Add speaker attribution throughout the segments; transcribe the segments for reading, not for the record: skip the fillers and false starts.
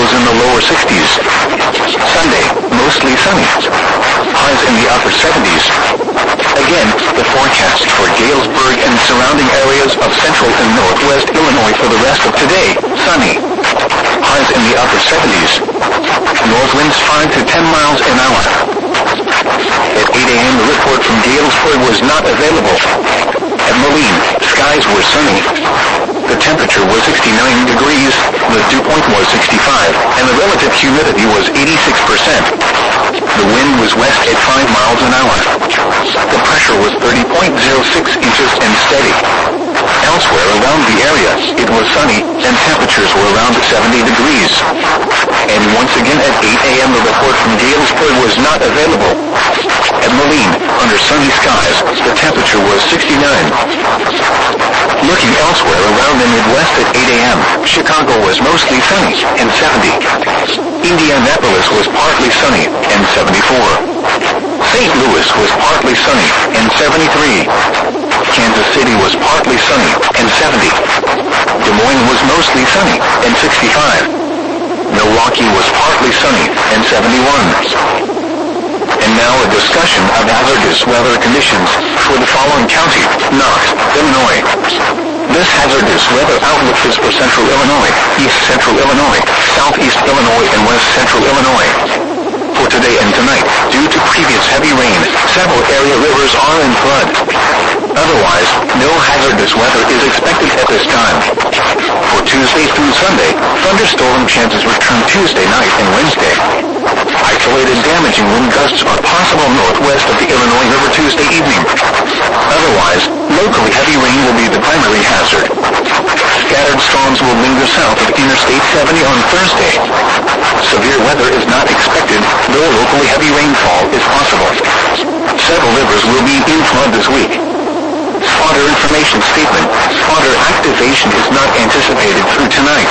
Speaker 1: lows in the lower 60s. Sunday, mostly sunny. Highs in the upper 70s. Again, the forecast for Galesburg and surrounding areas of central and northwest Illinois for the rest of today, sunny. Highs in the upper 70s. North winds 5 to 10 miles an hour. At 8 a.m. the report from Galesburg was not available. At Moline, skies were sunny. The temperature was 69 degrees, the dew point was 65, and the relative humidity was 86%. The wind was west at 5 miles an hour. The pressure was 30.06 inches and steady. Elsewhere around the area, it was sunny, and temperatures were around 70 degrees. And once again at 8 a.m. the report from Galesburg was not available. At Moline, under sunny skies, the temperature was 69. Looking elsewhere around the Midwest at 8 a.m., Chicago was mostly sunny, and 70. Indianapolis was partly sunny, and 74. St. Louis was partly sunny, and 73. Kansas City was partly sunny, and 70. Des Moines was mostly sunny, and 65. Milwaukee was partly sunny, and 71. And now a discussion of hazardous weather conditions for the following county, Knox, Illinois. This hazardous weather outlook is for central Illinois, east central Illinois, southeast Illinois, and west central Illinois. For today and tonight, due to previous heavy rain, several area rivers are in flood. Otherwise, no hazardous weather is expected at this time. For Tuesday through Sunday, thunderstorm chances return Tuesday night and Wednesday. Isolated damaging wind gusts are possible northwest of the Illinois River Tuesday evening. Otherwise, locally heavy rain will be the primary hazard. Scattered storms will linger south of Interstate 70 on Thursday. Severe weather is not expected, though locally heavy rainfall is possible. Several rivers will be in flood this week. Spotter information statement. Spotter activation is not anticipated through tonight.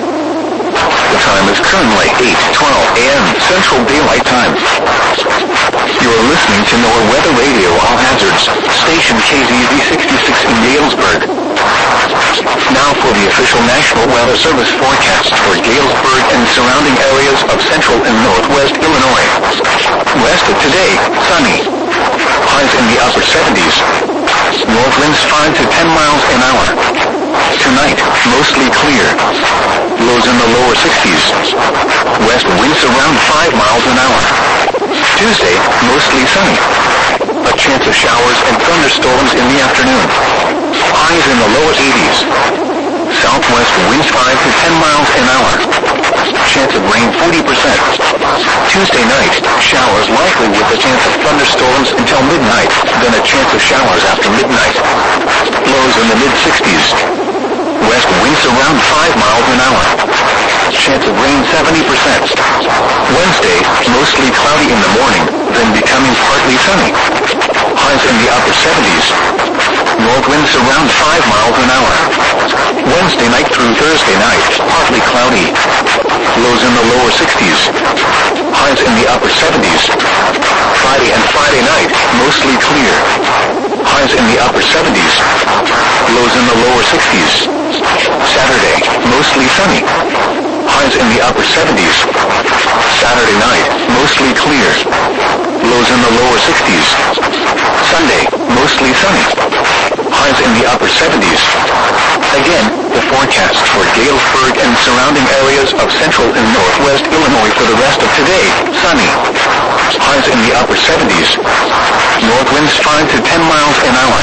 Speaker 1: The time is currently 8:12 a.m. Central Daylight Time. You are listening to NOAA Weather Radio All Hazards, station KZZ 66 in Galesburg. Now for the official National Weather Service forecast for Galesburg and surrounding areas of central and northwest Illinois. West of today, sunny. Highs in the upper 70s. North winds 5 to 10 miles an hour. Tonight, mostly clear. Lows in the lower 60s. West winds around 5 miles an hour. Tuesday, mostly sunny. A chance of showers and thunderstorms in the afternoon. Highs in the lower 80s. Southwest winds 5 to 10 miles an hour. Chance of rain 40%. Tuesday night, showers likely with a chance of thunderstorms until midnight, then a chance of showers after midnight. Lows in the mid-60s. West winds around 5 miles an hour. Chance of rain 70%. Wednesday, mostly cloudy in the morning, then becoming partly sunny. Highs in the upper 70s. North winds around 5 miles an hour. Wednesday night through Thursday night, partly cloudy. Lows in the lower 60s. Highs in the upper 70s. Friday and Friday night, mostly clear. Highs in the upper 70s. Lows in the lower 60s. Saturday, mostly sunny. Highs in the upper 70s. Saturday night, mostly clear. Lows in the lower 60s. Sunday, mostly sunny. Highs in the upper 70s. Again, the forecast for Galesburg and surrounding areas of central and northwest Illinois for the rest of today, sunny. Highs in the upper 70s. North winds 5 to 10 miles an hour.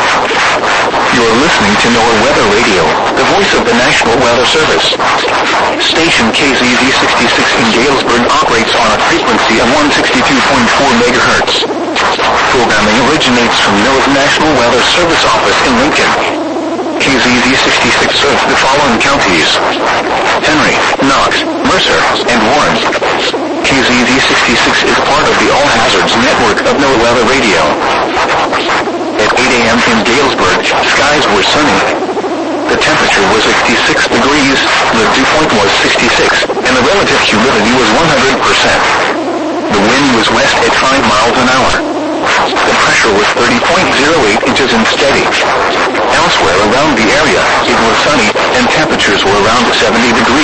Speaker 1: You're listening to NOAA Weather Radio, the voice of the National Weather Service. Station KZZ 66 in Galesburg operates on a frequency of 162.4 megahertz. Programming originates from NOAA's National Weather Service office in Lincoln. KZZ 66 serves the following counties: Henry, Knox, Mercer, and Warren. KZZ 66 is part of the All Hazards network of NOAA Weather Radio. At 8 a.m. in Galesburg, skies were sunny. The temperature was 66 degrees, the dew point was 66, and the relative humidity was 100%. The wind was west at 5 miles an hour. The pressure was 30.08 inches and steady. Elsewhere around the area, it was sunny, and temperatures were around 70 degrees.